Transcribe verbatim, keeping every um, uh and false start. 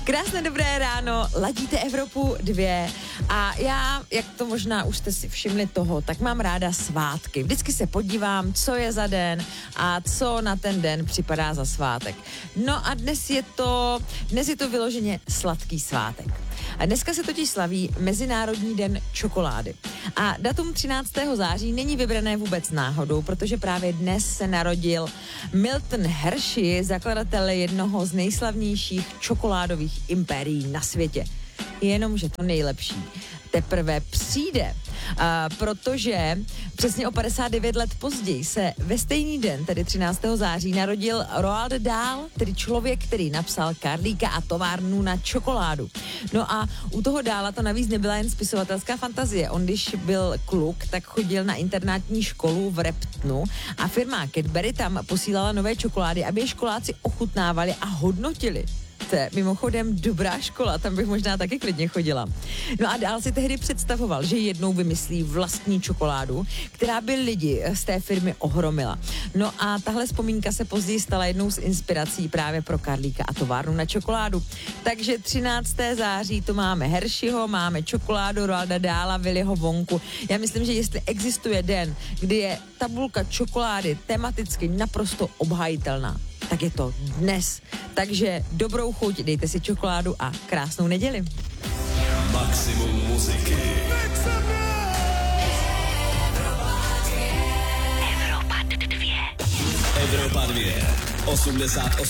Krásné dobré ráno, ladíte Evropu dvě a já, jak to možná už jste si všimli toho, tak mám ráda svátky. Vždycky se podívám, co je za den a co na ten den připadá za svátek. No a dnes je to, dnes je to vyloženě sladký svátek. A dneska se totiž slaví Mezinárodní den čokolády. A datum třináctého září není vybrané vůbec náhodou, protože právě dnes se narodil Milton Hershey, zakladatel jednoho z nejslavnějších čokoládových impérií na světě. Jenomže to nejlepší teprve přijde, a protože přesně o padesát devět let později se ve stejný den, tedy třináctého září, narodil Roald Dahl, tedy člověk, který napsal Karlíka a továrnu na čokoládu. No a u toho Dahla to navíc nebyla jen spisovatelská fantazie. On, když byl kluk, tak chodil na internátní školu v Reptnu a firma Cadbury tam posílala nové čokolády, aby je školáci ochutnávali a hodnotili. To je mimochodem dobrá škola, tam bych možná taky klidně chodila. No a dál si tehdy představoval, že jednou vymyslí vlastní čokoládu, která by lidi z té firmy ohromila. No a tahle vzpomínka se později stala jednou z inspirací právě pro Karlíka a továrnu na čokoládu. Takže třináctého září to máme Hersheyho, máme čokoládu Roalda Dahla, Willyho Wonku. Já myslím, že jestli existuje den, kdy je tabulka čokolády tematicky naprosto obhajitelná, tak je to dnes. Takže dobrou chuť, dejte si čokoládu a krásnou neděli. Maximum muziky. Evropa dvě. Evropa dvě. osmdesát osm